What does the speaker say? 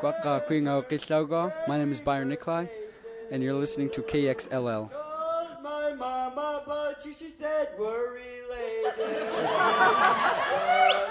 My name is Byron Nikolai, and you're listening to KXLL. My mama, but she said we're related.